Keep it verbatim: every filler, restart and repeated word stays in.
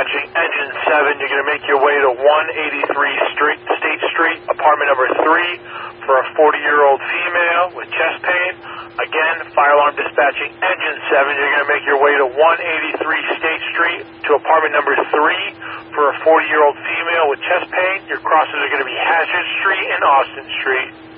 dispatching engine seven. You're going to make your way to one eighty-three Street, State Street, apartment number three, for a forty-year-old female with chest pain. Again, fire alarm dispatching engine seven. You're going to make your way to one eighty-three State Street to apartment number three for a forty-year-old female with chest pain. Your crosses are going to be Hazard Street and Austin Street.